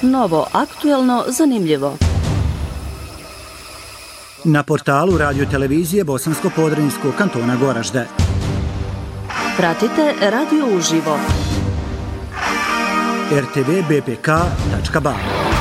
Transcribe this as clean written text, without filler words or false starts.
Novo, aktuelno, zanimljivo. Na portalu Radio televizije Bosansko-Podrinjskog kantona Goražde. Pratite radio uživo. rtvbpk.ba